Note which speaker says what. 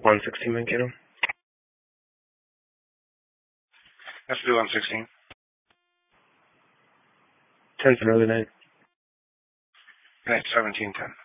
Speaker 1: 116 Mankato.
Speaker 2: Let's do 116.
Speaker 1: 10 for early night.
Speaker 2: Night 1710.